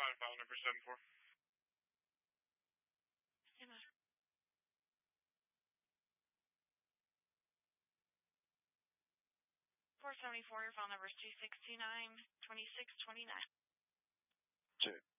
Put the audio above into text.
Find file number 74. Yeah. 474, your file number is 269-2629. 2.